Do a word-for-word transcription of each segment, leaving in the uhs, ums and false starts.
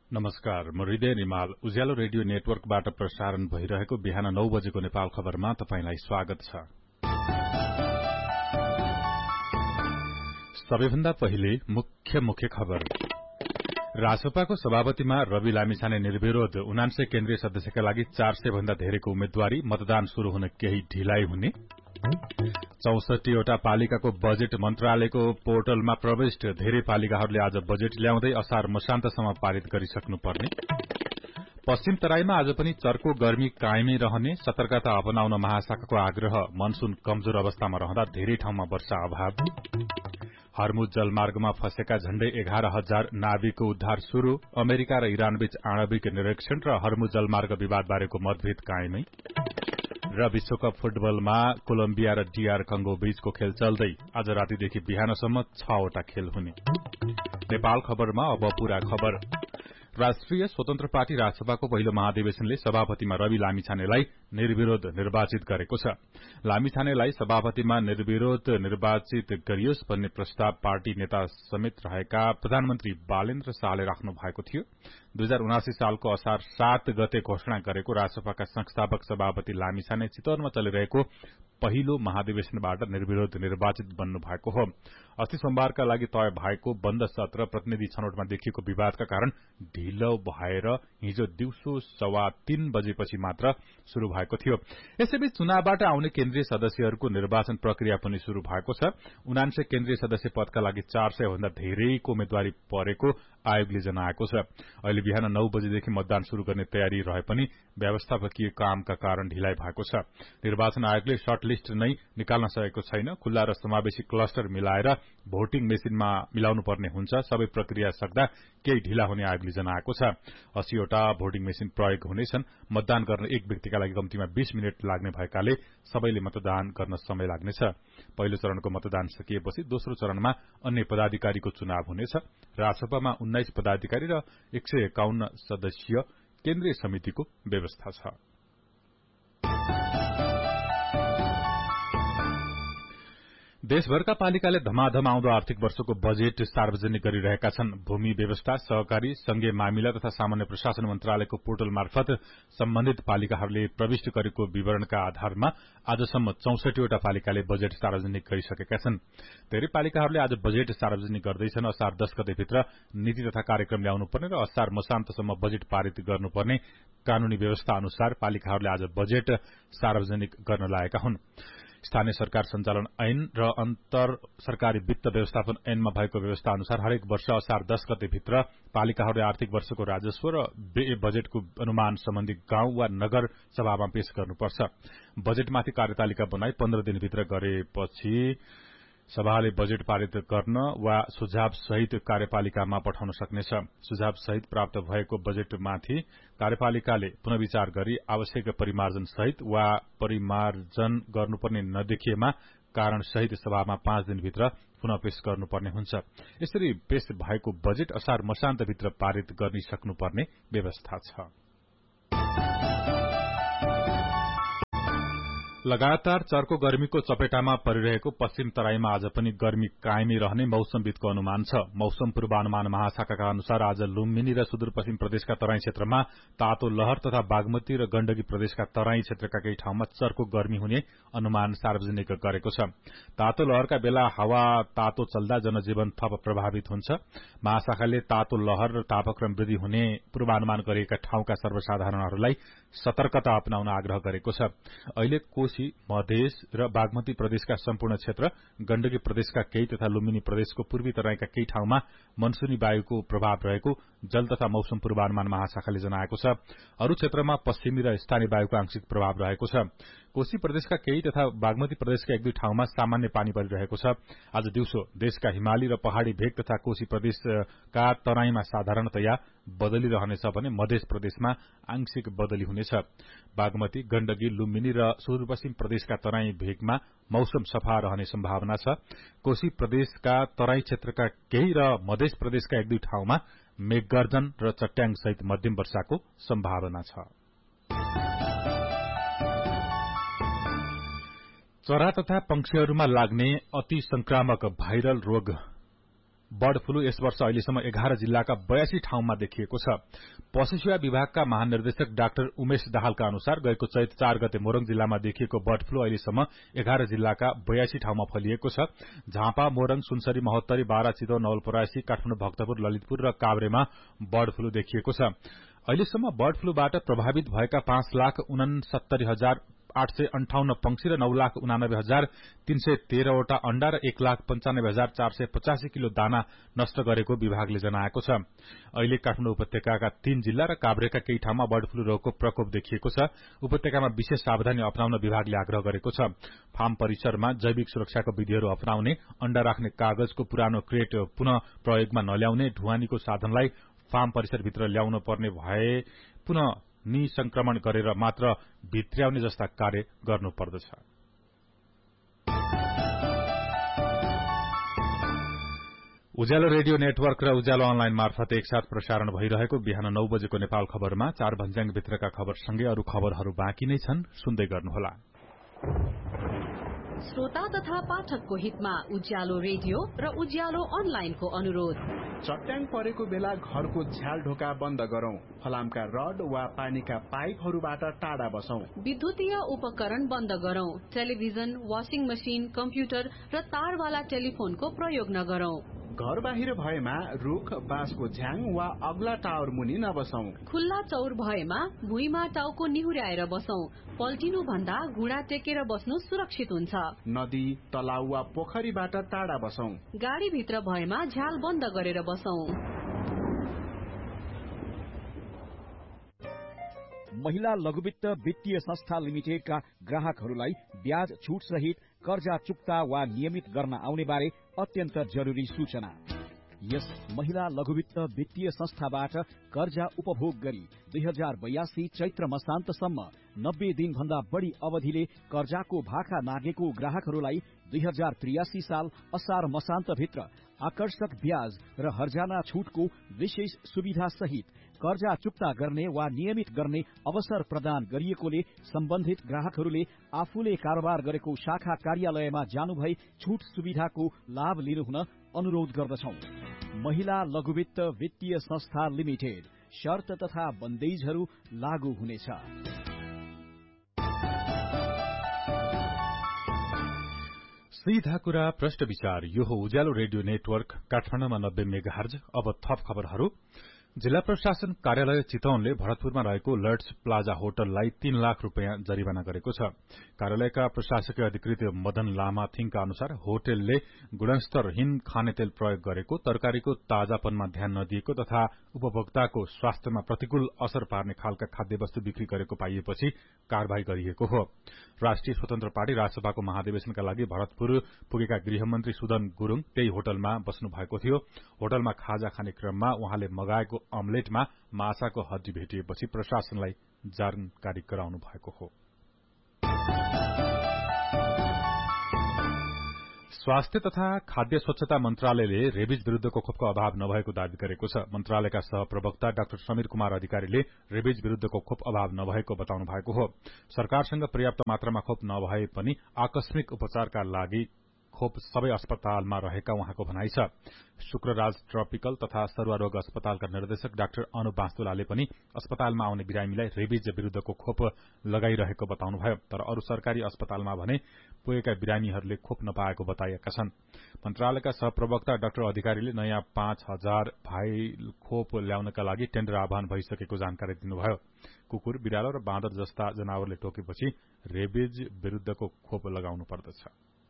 नमस्कार, म हृदय रिमाल उज्यालो रेडियो नेटवर्कबाट प्रसारण भइरहेको बिहान नौ बजेको नेपाल खबरमा तपाईंलाई स्वागत छ। सबैभन्दा पहिले मुख्य मुख्य खबर। रासपाको सभापतिमा रवि लामिछाने निर्विरोध उनान्सय केन्द्रीय सदस्यका लागि चार सय भन्दा धेरैको उम्मेद्वारी, मतदान शुरू हुन केही ढिलाइ हुने। चौसठीवटा पालिकाको बजेट मन्त्रालयको पोर्टलमा प्रविष्ट, धेरै पालिकाहरूले आज बजेट ल्याउँदै असार मसान्तसम्म पारित गरिसक्नुपर्ने। पश्चिम तराईमा आज पनि चर्को गर्मी कायमै रहने, सतर्कता अपनाउन महाशाखाको आग्रह। मनसून कमजोर अवस्थामा रहँदा धेरै ठाउँमा वर्षा अभाव। हर्मुज जलमार्गमा फँसेका झण्डै एघार हजार नाविकको उद्धार शुरू। अमेरिका र इरानबीच आणविक निरीक्षण र हर्मुज जलमार्ग विवादबारेको मतभेद कायमै। र विश्वकप फुटबलमा कोलम्बिया र डीआर कंगो बीचको खेल चल्दै आज रातिदेखि बिहानसम्म छवटा खेल हुने। नेपाल खबरमा अब पूरा खबर। राष्ट्रिय स्वतन्त्र पार्टी राजसभाको पहिलो महाधिवेशनले सभापतिमा रवि लामिछानेलाई निर्विरोध निर्वाचित गरेको छ। लामिछानेलाई सभापतिमा निर्विरोध निर्वाचित गरियोस् भन्ने प्रस्ताव पार्टी नेता समेत रहेका प्रधानमन्त्री बालेन्द्र शाहले राख्नु भएको थियो। दुई हजार उनासी सालको असार सात गते घोषणा गरेको राजसभाका संस्थापक सभापति लामिछाने चितवनमा चलिरहेको पहिलो महाधिवेशनबाट निर्विरोध निर्वाचित बन्नु भएको हो। अस्ति सोमबारका लागि तय भएको बन्द सत्र प्रतिनिधि छनौटमा देखिएको विवादका कारण ढिलो भएर हिजो दिउँसो सवा तीन बजेपछि मात्र शुरू भएको थियो। यसैबीच चुनावबाट आउने केन्द्रीय सदस्यहरूको निर्वाचन प्रक्रिया पनि शुरू भएको छ। उनान्सय केन्द्रीय सदस्य पदका लागि चार सय भन्दा धेरैको उम्मेद्वारी परेको आयोगले जनाएको छ। अहिले बिहान नौ बजेदेखि मतदान शुरू गर्ने तयारी रहे पनि व्यवस्थापकीय कामका कारण ढिलाइ भएको छ। निर्वाचन आयोगले सर्ट लिस्ट नै निकाल्न सकेको छैन। खुल्ला र समावेशी क्लस्टर मिलाएर भोटिङ मेसिनमा मिलाउनु पर्ने हुन्छ। सबै प्रक्रिया सक्दा केही ढिला हुने आयोगले जनाएको छ। अस्सीवटा भोटिङ मेसिन प्रयोग हुनेछन्। मतदान गर्न एक व्यक्तिका लागि कम्तीमा बीस मिनट लाग्ने भएकाले सबैले मतदान गर्न समय लाग्नेछ। पहिलो चरणको मतदान सकिएपछि दोस्रो चरणमा अन्य पदाधिकारीको चुनाव हुनेछ। राजसभामा उन्नाइस पदाधिकारी र एक सय एकाउन्न सदस्यीय केन्द्रीय समितिको व्यवस्था छ। देशभरका पालिकाले धमाधम आउँदो आर्थिक वर्षको बजेट सार्वजनिक गरिरहेका छन्। भूमि व्यवस्था, सहकारी, संघीय मामिला तथा सामान्य प्रशासन मन्त्रालयको पोर्टल मार्फत सम्बन्धित पालिकाहरूले प्रविष्ट गरेको विवरणका आधारमा आजसम्म चौसठीवटा पालिकाले बजेट सार्वजनिक गरिसकेका छन्। धेरै पालिकाहरूले आज बजेट सार्वजनिक गर्दैछन्। असार दश गतेभित्र नीति तथा कार्यक्रम ल्याउनुपर्ने र असार मसान्तसम्म बजेट पारित गर्नुपर्ने कानूनी व्यवस्था अनुसार पालिकाहरूले आज बजेट सार्वजनिक गर्न लागेका हुन्। स्थानीय सरकार सञ्चालन ऐन र अन्तर सरकारी वित्त व्यवस्थापन ऐनमा भएको व्यवस्था अनुसार हरेक वर्ष असार दश गतेभित्र पालिकाहरूले आर्थिक वर्षको राजस्व र व्यय बजेटको अनुमान सम्बन्धी गाउँ वा नगर सभामा पेश गर्नुपर्छ। बजेटमाथि कार्यतालिका बनाई पन्ध्र दिनभित्र गरेपछि सभाले बजेट पारित गर्न वा सुझाव सहित कार्यपालिकामा पठाउन सक्नेछ। सुझाव सहित प्राप्त भएको बजेटमाथि कार्यपालिकाले पुनर्विचार गरी आवश्यक परिमार्जन सहित वा परिमार्जन गर्नुपर्ने नदेखिएमा कारण सहित सभामा पाँच दिनभित्र पुनः पेश गर्नुपर्ने हुन्छ। यसरी पेश भएको बजेट असार मसान्तभित्र पारित गरिसक्नुपर्ने व्यवस्था छ। लगातार चर्को गर्मीको चपेटामा परिरहेको पश्चिम तराईमा आज पनि गर्मी कायमै रहने मौसमविदको अनुमान छ। मौसम पूर्वानुमान महाशाखाका अनुसार आज लुम्बिनी र सुदूरपश्चिम प्रदेशका तराई क्षेत्रमा तातो लहर तथा बागमती र गण्डकी प्रदेशका तराई क्षेत्रका केही ठाउँमा चर्को गर्मी हुने अनुमान सार्वजनिक गरेको छ। तातो लहरका बेला हावा तातो चल्दा जनजीवन थप प्रभावित हुन्छ। महाशाखाले तातो लहर र तापक्रम वृद्धि हुने पूर्वानुमान गरिएका ठाउँका सर्वसाधारणहरूलाई सतर्कता अपनाउन आग्रह गरेको छ। अहिले कोशी, मधेस र बागमती प्रदेशका सम्पूर्ण क्षेत्र, गण्डकी प्रदेशका केही तथा लुम्बिनी प्रदेशको पूर्वी तराईका केही ठाउँमा मनसूनी वायुको प्रभाव रहेको जल तथा मौसम पूर्वानुमान महाशाखाले जनाएको छ। अरू क्षेत्रमा पश्चिमी र स्थानीय वायुको आंशिक प्रभाव रहेको छ। कोशी प्रदेशका केही तथा बागमती प्रदेशका एक दुई ठाउँमा सामान्य पानी परिरहेको छ। आज दिउँसो देशका हिमाली र पहाड़ी भेग तथा कोशी प्रदेशका तराईमा साधारणतया बदली रहनेछ भने मध्य प्रदेशमा आंशिक बदली हुनेछ। बागमती, गण्डकी, लुम्बिनी र सुदूरपश्चिम प्रदेशका तराई भेगमा मौसम सफा रहने सम्भावना छ। कोशी प्रदेशका तराई क्षेत्रका केही र मध्य प्रदेशका एक दुई ठाउँमा मेघगर्जन र चट्याङ सहित मध्यम वर्षाको सम्भावना छ। चरा तथा पंक्षीहरूमा लाग्ने अति संक्रामक भाइरल रोग बर्ड फ्लू यस वर्ष अहिलेसम्म एघार जिल्लाका बयासी ठाउँमा देखिएको छ। पशुसेवा विभागका महानिर्देशक डाक्टर उमेश दाहालका अनुसार गएको चैत चार गते मोरङ जिल्लामा देखिएको बर्ड फ्लू अहिलेसम्म एघार जिल्लाका बयासी ठाउँमा फैलिएको छ। झापा, मोरङ, सुनसरी, महोत्तरी, बारा, चितवन, नवलपरासी, काठमाडौँ, भक्तपुर, ललितपुर र काभ्रेमा बर्ड फ्लू देखिएको छ। अहिलेसम्म बर्ड फ्लूबाट प्रभावित भएका पाँच लाख उनसत्तरी हजार आठ सय अन्ठाउन्न पंक्षी र नौ लाख उनानब्बे हजार तीन सय तेह्रवटा अण्डा र एक लाख पञ्चानब्बे हजार चार सय पचासी किलो दाना नष्ट गरेको विभागले जनाएको छ। अहिले काठमाडौँ उपत्यकाका तीन जिल्ला र काभ्रेका केही ठाउँमा बर्ड फ्लू रोगको प्रकोप देखिएको छ। उपत्यकामा विशेष सावधानी अपनाउन विभागले आग्रह गरेको छ। फार्म परिसरमा जैविक सुरक्षाको विधिहरू अपनाउने, अण्डा राख्ने कागजको पुरानो क्रेट पुनः प्रयोगमा नल्याउने, ढुवानीको साधनलाई फार्म परिसरभित्र ल्याउन पर्ने भए पुनः निसंक्रमण गरेर मात्र भित्र्याउने जस्ता कार्य गर्नुपर्दछ। उज्यालो रेडियो नेटवर्क र उज्यालो अनलाइन मार्फत एकसाथ प्रसारण भइरहेको बिहान नौ बजेको नेपाल खबरमा चार भन्ज्याङभित्रका खबरसँगै अरू खबरहरू बाँकी नै छन्, सुन्दै गर्नुहोला। श्रोता तथा पाठकको हितमा उज्यालो रेडियो र उज्यालो अनलाइनको अनुरोध। चट्याङ परेको बेला घरको झ्याल ढोका बन्द गरौं। फलामका रड वा पानीका पाइपहरूबाट टाढा बसौं। विद्युतीय उपकरण बन्द गरौं। टेलिभिजन, वाशिङ मशिन, कम्प्युटर र तारवाला टेलिफोनको प्रयोग नगरौं। घर बाहिर भएमा रुख, बाँसको झ्याङ वा अग्ला टावर मुनि नबसौं। खुल्ला चौर भएमा भुइँमा टाउको निहुर्याएर बसौं। पल्टिनु भन्दा घुँडा टेकेर बस्नु सुरक्षित हुन्छ। नदी, तलाउ वा पोखरीबाट टाढा बसौं। गाडी भित्र भएमा झ्याल बन्द गरेर बसौं। महिला लघुवित्त वित्तीय संस्था लिमिटेडका ग्राहकहरूलाई ब्याज छुट सहित कर्जा चुक्ता वा नियमित गर्न आउने बारे अत्यन्त जरुरी सूचना। यस महिला लघुवित्त वित्तीय संस्थाबाट कर्जा उपभोग गरी दुई हजार बयासी चैत्र मसान्तसम्म नब्बे दिन भन्दा बढ़ी अवधिले कर्जाको भाका नागेको ग्राहकहरूलाई दुई हजार त्रियासी साल असार मसान्त भित्र आकर्षक ब्याज र हर्जाना छुटको विशेष सुविधा सहित कर्जा चुक्ता गर्ने वा नियमित गर्ने अवसर प्रदान गरिएकोले सम्बन्धित ग्राहकहरूले आफूले कारोबार गरेको शाखा कार्यालयमा जानुभई छुट सुविधाको लाभ लिनुहुन अनुरोध गर्दछौं। महिला लघुवित्त वित्तीय संस्था लिमिटेड, शर्त तथा बन्देजहरू लागू हुनेछ। सीधा कुरा प्रश्न विचार, यो हो उज्यालो रेडियो नेटवर्क काठमाडौँमा नब्बे मेगाहर्ज। अब थप खबरहरू। जिल्ला प्रशासन कार्यालय चितवनले भरतपुरमा रहेको लर्ड्स प्लाजा होटललाई तीन लाख रूपियाँ जरिवाना गरेको छ। कार्यालयका प्रशासकीय अधिकृत मदन लामा थिङका अनुसार होटलले गुणस्तरहीन खानेतेल प्रयोग गरेको, तरकारीको ताजापनमा ध्यान नदिएको तथा उपभोक्ताको स्वास्थ्यमा प्रतिकूल असर पार्ने खालका खाद्यवस्तु बिक्री गरेको पाइएपछि कार्यवाही गरिएको हो। राष्ट्रिय स्वतन्त्र पार्टी राजसभाको महाधिवेशनका लागि भरतपुर पुगेका गृहमन्त्री सुदन गुरूङ त्यही होटलमा बस्नु भएको थियो। होटलमा खाजा खाने क्रममा उहाँले मगाएको अमलेटमा माछाको हड्डी भेटिएपछि प्रशासनलाई जानकारी गराउनु भएको हो। स्वास्थ्य तथा खाद्य स्वच्छता मन्त्रालयले रेबिज विरूद्धको खोपको अभाव नभएको दावी गरेको छ। मन्त्रालयका सहप्रवक्ता डाक्टर समीर कुमार अधिकारीले रेबिज विरूद्धको खोप अभाव नभएको बताउनु भएको हो। सरकारसँग पर्याप्त मात्रामा खोप नभए पनि आकस्मिक उपचारका लागि खोप सबै अस्पतालमा रहेका उहाँको भनाइ छ। शुक्रराज ट्रपिकल तथा सरुवा रोग अस्पतालका निर्देशक डाक्टर अनु बास्तुलाले पनि अस्पतालमा आउने बिरामीलाई रेबिज विरूद्धको खोप लगाइरहेको बताउनुभयो। तर अरू सरकारी अस्पतालमा भने पुगेका बिरामीहरूले खोप नपाएको बताएका छन्। मन्त्रालयका सहप्रवक्ता डाक्टर अधिकारीले नयाँ पाँच हजार भाइल खोप ल्याउनका लागि टेन्डर आह्वान भइसकेको जानकारी दिनुभयो। कुकुर, बिरालो र बाँदर जस्ता जनावरले टोकेपछि रेबिज विरूद्धको खोप लगाउनु पर्दछ।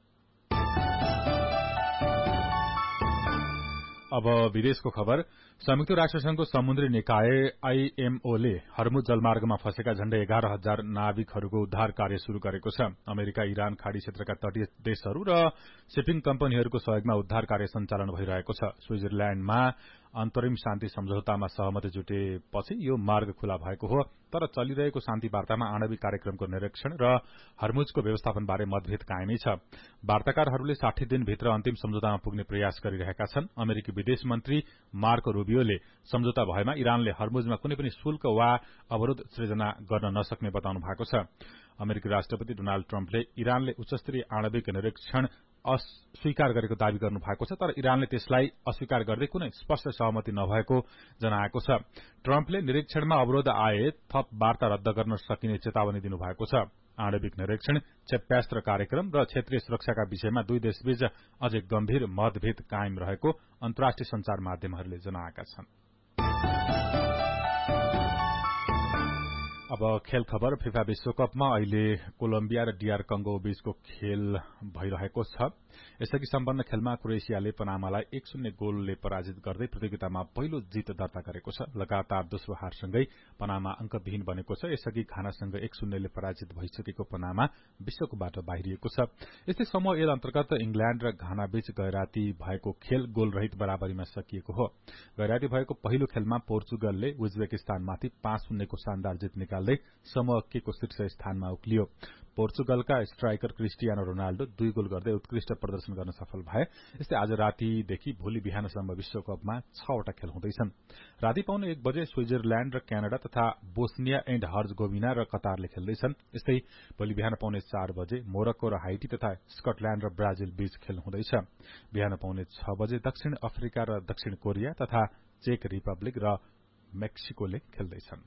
अब विदेशको खबर। संयुक्त राष्ट्रसंघको समुद्री निकाय आईएमओले हर्मुज जलमार्गमा फँसेका झण्डै एघार हजार नाविकहरूको उद्धार कार्य शुरू गरेको छ। अमेरिका, इरान, खाड़ी क्षेत्रका तटीय देशहरू र शिपिङ कम्पनीहरूको सहयोगमा उद्धार कार्य सञ्चालन भइरहेको छ। स्विजरल्याण्डमा अन्तरिम शान्ति सम्झौतामा सहमति जुटेपछि यो मार्ग खुला भएको हो। तर चलिरहेको शान्ति वार्तामा आणविक कार्यक्रमको निरीक्षण र हर्मुजको व्यवस्थापनबारे मतभेद कायमै छ। वार्ताकारहरूले साठी दिनभित्र अन्तिम सम्झौतामा पुग्ने प्रयास गरिरहेका छन्। अमेरिकी विदेश मन्त्री मार्को रूबियोले सम्झौता भएमा इरानले हर्मुजमा कुनै पनि शुल्क वा अवरोध सृजना गर्न नसक्ने बताउनु भएको छ। अमेरिकी राष्ट्रपति डोनाल्ड ट्रम्पले इरानले उच्चस्तरीय आणविक निरीक्षण अस्वीकार गरेको दावी गर्नु भएको छ, तर इरानले त्यसलाई अस्वीकार गर्दै कुनै स्पष्ट सहमति नभएको जनाएको छ। ट्रम्पले निरीक्षणमा अवरोध आए थप वार्ता रद्द गर्न सकिने चेतावनी दिनुभएको छ। आणविक निरीक्षण, क्षेप्यास्त्र कार्यक्रम र क्षेत्रीय सुरक्षाका विषयमा दुई देशबीच अझै गम्भीर मतभेद कायम रहेको अन्तर्राष्ट्रिय संचार माध्यमहरूले जनाएका छन्। अब खेल खबर। फिफा विश्वकपमा अहिले कोलम्बिया र डीआर कंगो बीचको खेल भइरहेको छ। यसअघि सम्पन्न खेलमा क्रोएसियाले पनामालाई एक शून्य गोलले पराजित गर्दै प्रतियोगितामा पहिलो जित दर्ता गरेको छ। लगातार दोस्रो हारसँगै पनामा अंकविहीन बनेको छ। यसअघि घानासँग एक शून्यले पराजित भइसकेको पनामा विश्वकपबाट बाहिरिएको छ। यस्तै समूह ए अन्तर्गत इंग्ल्याण्ड र घाना बीच गैराती भएको खेल गोलरहित बराबरीमा सकिएको हो। गैराती भएको पहिलो खेलमा पोर्चुगलले उज्बेकिस्तानमाथि पाँच शून्यको शानदार जित निकाल्दै समूह के को शीर्ष स्थानमा उक्लियो। पोर्चुगलका स्ट्राइकर क्रिस्टियानो रोनाल्डो दुई गोल गर्दै उत्कृष्ट प्रदर्शन गर्न सफल भए। यस्तै आज रातीदेखि भोलि बिहानसम्म विश्वकपमा छवटा खेल हुँदैछन्। राती पाउने एक बजे स्विजरल्याण्ड र क्यानाडा तथा बोस्निया एण्ड हर्जगोभिना र कतारले खेल्दैछन्। यस्तै भोलि बिहान पाउने चार बजे मोरक्को र हाइटी तथा स्कटल्याण्ड र ब्राजिल बीच खेल हुँदैछ। बिहान पाउने छ बजे दक्षिण अफ्रिका र दक्षिण कोरिया तथा चेक रिपब्लिक र मेक्सिकोले खेल्दैछन्।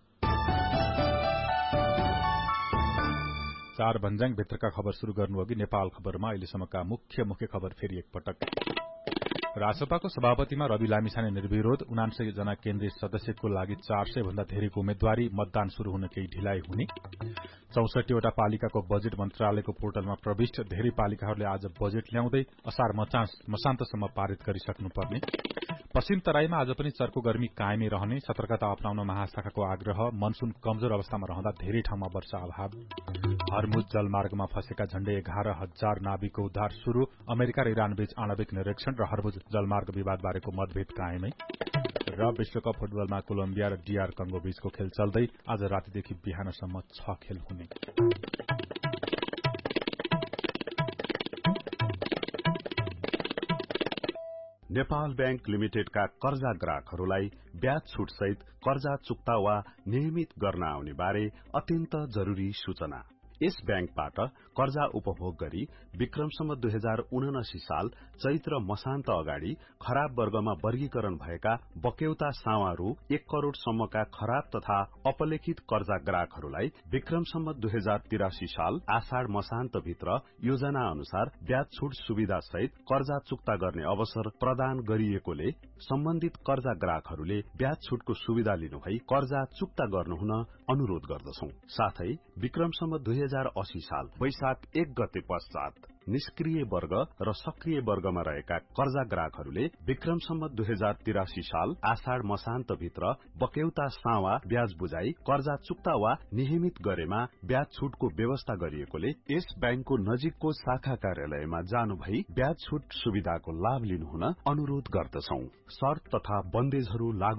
चार भन्ज्याङ भित्रका खबर शुरू गर्नु अघि नेपाल खबरमा अहिलेसम्मका मुख्य मुख्य खबर फेरि एकपटक। रासपाको सभापतिमा रवि लामिछाने निर्विरोध, उनान्सय जना केन्द्रीय सदस्यको लागि चार सय भन्दा धेरैको उम्मेद्वारी, मतदान शुरू हुन केही ढिलाइ हुने। चौसठीवटा पालिकाको बजेट मन्त्रालयको पोर्टलमा प्रविष्ट, धेरै पालिकाहरूले आज बजेट ल्याउँदै असार मसान्तसम्म पारित गरिसक्नुपर्ने। पश्चिम तराईमा आज पनि चर्को गर्मी कायमै रहने, सतर्कता अप्नाउन महाशाखाको आग्रह। मनसून कमजोर अवस्थामा रहँदा धेरै ठाउँमा वर्षा अभाव। हर्मुज जलमार्गमा फँसेका झण्डै एघार हजार नाविकको उद्धार शुरू। अमेरिका र इरान बीच आणविक निरीक्षण र हर्मुज जलमार्ग विवादबारेको मतभेद कायमै। र विश्वकप फुटबलमा कोलम्बिया र डीआर कंगो बीचको खेल चल्दै आज रातिदेखि बिहानसम्म छ खेल हुने। नेपाल बैंक लिमिटेडका कर्जा ग्राहकहरूलाई ब्याज छुटसहित कर्जा चुक्ता वा नियमित गर्न आउने बारे अत्यन्त जरूरी सूचना। यस बैंकबाट कर्जा उपभोग गरी विक्रमसम्म दुई हजार उनासी साल चैत्र मसान्त अगाडि खराब वर्गमा वर्गीकरण भएका बक्यौता सावा रु एक करोड़ सम्मका खराब तथा अपलेखित कर्जा ग्राहकहरूलाई विक्रमसम्म दुई हजार तिरासी साल आषाढ़ मसान्त भित्र योजना अनुसार ब्याज छुट सुविधा सहित कर्जा चुक्ता गर्ने अवसर प्रदान गरिएकोले सम्बन्धित कर्जा ग्राहकहरूले ब्याज छुटको सुविधा लिनुभई कर्जा चुक्ता गर्नुहुन अनुरोध गर्दछौ। साथै विक्रमसम्म दुई हजार अस्सी साल वैशाख एक गते पश्चात निष्क्रिय वर्ग र सक्रिय वर्गमा रहेका कर्जा ग्राहकहरूले विक्रमसम्म दुई हजार तिरासी साल आषाढ़ मसान्त भित्र बक्यौता सावा ब्याज बुझाई कर्जा चुक्ता वा नियमित गरेमा ब्याज छुटको व्यवस्था गरिएकोले यस बैंकको नजिकको शाखा कार्यालयमा जानु भई ब्याज छुट सुविधाको लाभ लिनुहुन अनुरोध गर्दछौ। शर्त तथा बन्देजहरू लागू